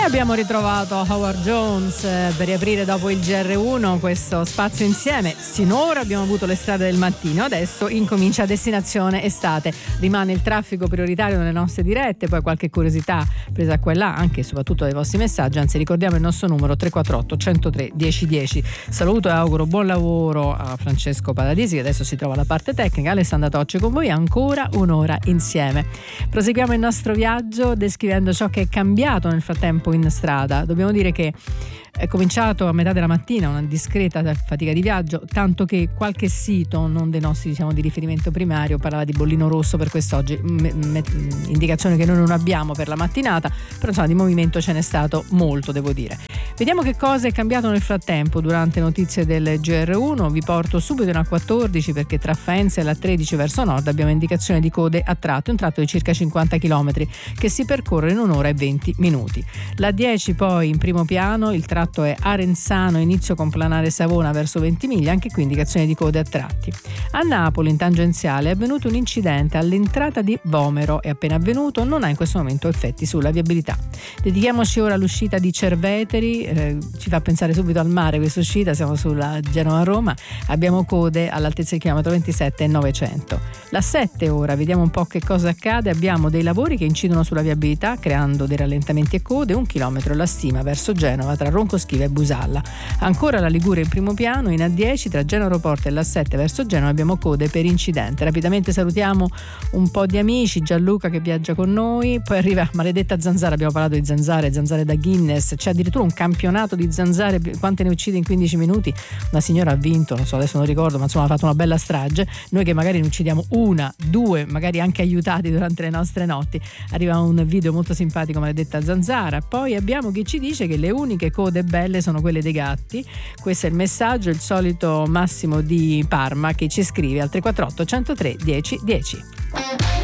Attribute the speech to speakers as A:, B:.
A: Abbiamo ritrovato Howard Jones per riaprire dopo il GR1 questo spazio insieme. Sinora abbiamo avuto le strade del mattino, adesso incomincia Destinazione Estate. Rimane il traffico prioritario nelle nostre dirette, poi qualche curiosità presa qua e là, anche e soprattutto dai vostri messaggi. Anzi, ricordiamo il nostro numero 348 103 1010. Saluto e auguro buon lavoro a Francesco Paradisi, che adesso si trova alla parte tecnica. Alessandra Tocci con voi, ancora un'ora insieme. Proseguiamo il nostro viaggio descrivendo ciò che è cambiato nel frattempo in strada. Dobbiamo dire che è cominciato a metà della mattina una discreta fatica di viaggio, tanto che qualche sito, non dei nostri di riferimento primario, parlava di bollino rosso per quest'oggi, indicazione che noi non abbiamo per la mattinata, però insomma di movimento ce n'è stato molto, devo dire. Vediamo che cosa è cambiato nel frattempo durante notizie del GR1. Vi porto subito in A14 perché tra Faenza e la 13 verso nord abbiamo indicazione di code a tratti, un tratto di circa 50 km che si percorre in un'ora e 20 minuti. La 10 poi in primo piano, il tratto è Arenzano, inizio con Planare Savona verso Ventimiglia, anche qui indicazione di code a tratti. A Napoli in tangenziale è avvenuto un incidente all'entrata di Vomero, è appena avvenuto, non ha in questo momento effetti sulla viabilità. Dedichiamoci ora all'uscita di Cerveteri, ci fa pensare subito al mare questa uscita, siamo sulla Genova-Roma, abbiamo code all'altezza del chilometro 27 e 900. La 7 ora, vediamo un po' che cosa accade, abbiamo dei lavori che incidono sulla viabilità creando dei rallentamenti e code, 1 chilometro la Stima verso Genova tra Roncoschiva e Busalla. Ancora la Liguria in primo piano, in A10 tra Genova Aeroporto e la 7 verso Genova abbiamo code per incidente. Rapidamente salutiamo un po' di amici, Gianluca che viaggia con noi, poi arriva maledetta zanzara, abbiamo parlato di zanzare da Guinness, c'è addirittura un campionato di zanzare, quante ne uccide in 15 minuti, una signora ha vinto, non so adesso non ricordo, ma insomma ha fatto una bella strage. Noi che magari ne uccidiamo una, due, magari anche aiutati durante le nostre notti, arriva un video molto simpatico, maledetta zanzara. Poi abbiamo chi ci dice che le uniche code belle sono quelle dei gatti, questo è il messaggio, il solito Massimo di Parma che ci scrive al 348 103 10 10.